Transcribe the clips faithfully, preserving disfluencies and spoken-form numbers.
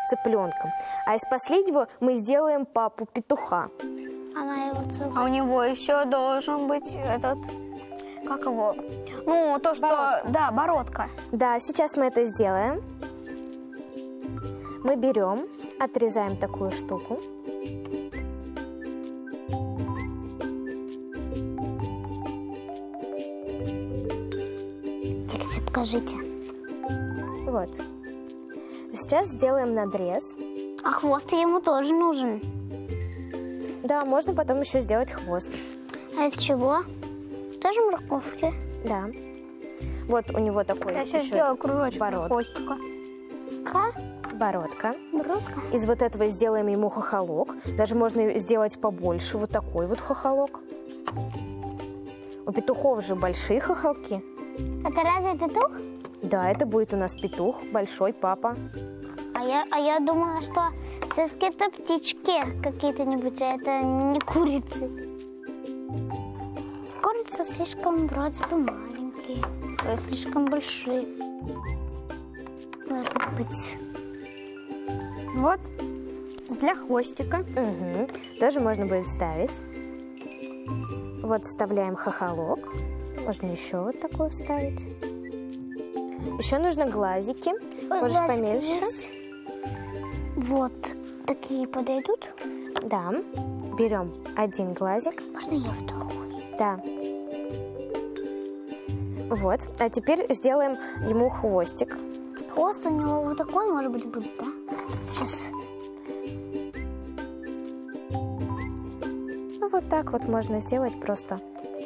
цыпленком. А из последнего мы сделаем папу петуха. Она его целует. А у него еще должен быть этот, как его, ну, то, что, бородка. Да, бородка. Да, сейчас мы это сделаем. Мы берем, отрезаем такую штуку. Тихо, покажите. Вот. Сейчас сделаем надрез. А хвост ему тоже нужен. Да, можно потом еще сделать хвост. А из чего? Тоже морковки? Да. Вот у него такой Я сейчас еще сделаю кружочек бород. хвостика. Ка? Бородка. Бородка? Из вот этого сделаем ему хохолок. Даже можно сделать побольше. Вот такой вот хохолок. У петухов же большие хохолки. Это разве петух? Да, это будет у нас петух, большой папа. А я, а я думала, что все-таки это птички какие-то-нибудь, а это не курицы. Курицы слишком вроде бы маленькие, а слишком большие. Может быть. Вот, для хвостика. Угу. Тоже можно будет ставить. Вот вставляем хохолок. Можно еще вот такой вставить. Еще нужно глазики. Ой, Можешь глазики помельче. есть. Вот, такие подойдут? Да. Берем один глазик. Можно я второй? Да. Вот. А теперь сделаем ему хвостик. Хвост у него вот такой, может быть, будет, да? Сейчас. Ну, вот так вот можно сделать просто.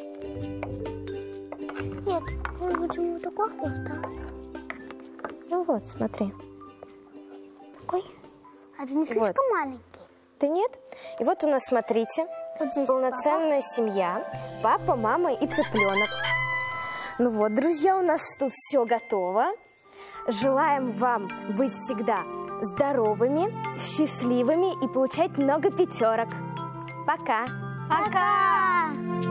Нет, может быть, у него такой хвост, да? Ну вот, смотри. Такой? А это не слишком Вот. маленький? Да нет? И вот у нас, смотрите, Вот здесь полноценная семья. Папа, мама и цыпленок. Ну вот, друзья, у нас тут все готово. Желаем вам быть всегда здоровыми, счастливыми и получать много пятерок. Пока! Пока!